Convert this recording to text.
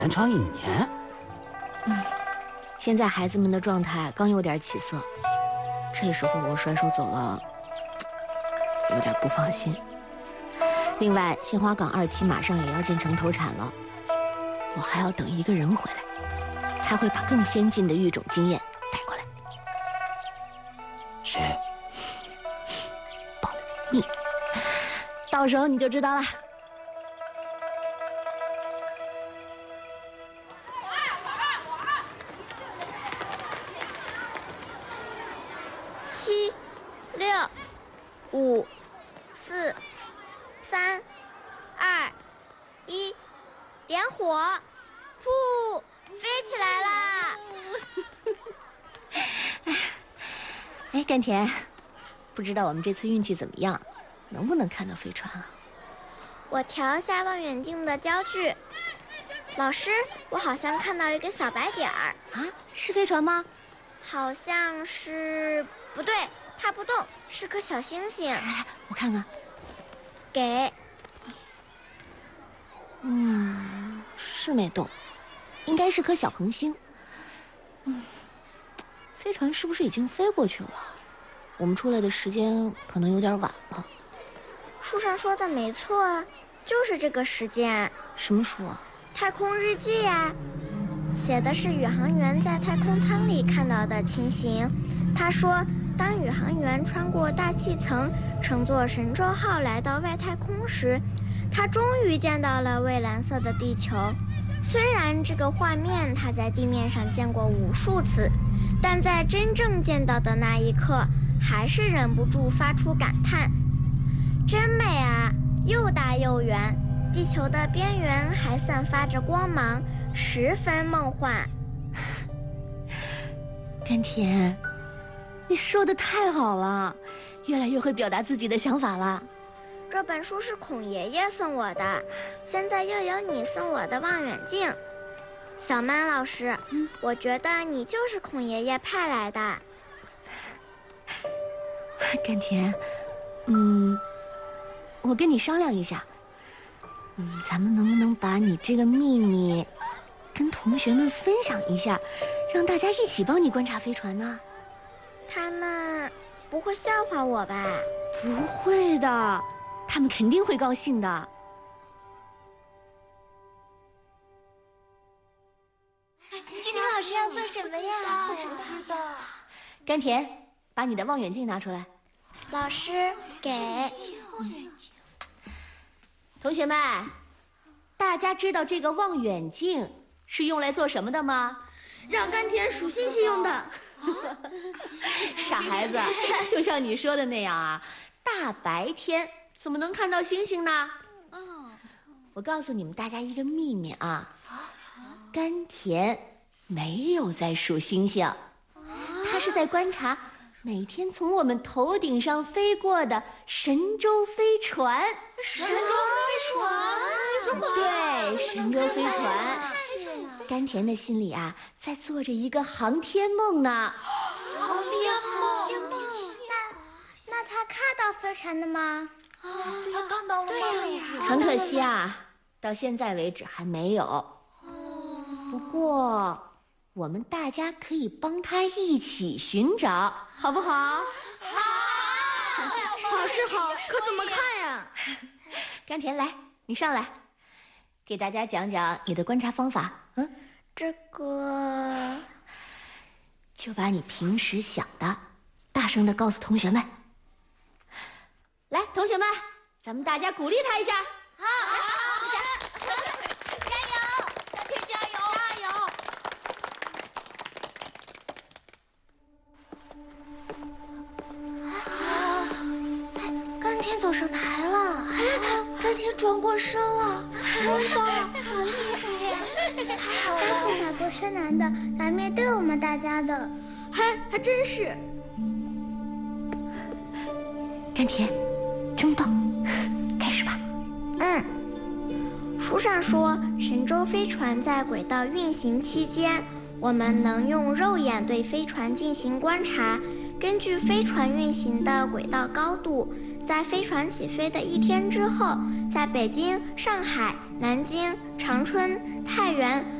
延长1年。 现在孩子们的状态刚有点起色，这时候我甩手走了，有点不放心。另外，鲜花岗2期马上也要建成投产了，我还要等一个人回来，他会把更先进的育种经验带过来。 谁？ 保密，到时候你就知道了。 7、6、5、4、3、2、1，点火！噗，飞起来啦！ 哎，甘甜，不知道我们这次运气怎么样，能不能看到飞船啊？ 我调下望远镜的焦距。老师，我好像看到一个小白点儿。 啊，是飞船吗？ 好像是，不对，它不动，是颗小星星。 来，我看看。 给。 是没动，应该是颗小恒星。飞船是不是已经飞过去了？我们出来的时间可能有点晚了。 书上说的没错，就是这个时间。 什么书啊？ 太空日记呀，写的是宇航员在太空舱里看到的情形。他说，当宇航员穿过大气层，乘坐神舟号来到外太空时，他终于见到了蔚蓝色的地球。虽然这个画面他在地面上见过无数次，但在真正见到的那一刻，还是忍不住发出感叹：真美啊，又大又圆，地球的边缘还散发着光芒，十分梦幻。 甘甜，你说的太好了，越来越会表达自己的想法了。 这本书是孔爷爷送我的，现在又有你送我的望远镜。小曼老师，我觉得你就是孔爷爷派来的。 甘甜，我跟你商量一下，咱们能不能把你这个秘密跟同学们分享一下，让大家一起帮你观察飞船呢？ 他们不会笑话我吧？ 不会的，他们肯定会高兴的。 今天老师要做什么呀？ 不知道。 甘甜，把你的望远镜拿出来。 老师，给。 同学们，大家知道这个望远镜是用来做什么的吗？ 让甘甜数星星用的。 傻孩子，就像你说的那样啊，大白天怎么能看到星星呢？我告诉你们大家一个秘密啊，甘甜没有在数星星，他是在观察每天从我们头顶上飞过的神舟飞船。 神舟飞船？ 对，神舟飞船。甘甜的心里啊，在做着一个航天梦呢。 航天梦？ 那他看到飞船的吗？ 他看到了吗？对呀。 很可惜啊，到现在为止还没有。不过，我们大家可以帮他一起寻找，好不好？ 好是好，可怎么看呀？ 甘甜，来，你上来，给大家讲讲你的观察方法。 这个， 就把你平时想的，大声的告诉同学们。来，同学们，咱们大家鼓励他一下。 好，加油，甘甜加油，加油！ 甘甜走上台了， 甘甜转过身了，真的， 好厉害呀！太好了，他马过车南的来面对我们大家的， 还真是。 甘甜，真棒，开始吧。 书上说，神舟飞船在轨道运行期间，我们能用肉眼对飞船进行观察，根据飞船运行的轨道高度， 在飞船起飞的1天之后，在北京、上海、南京、长春、太原、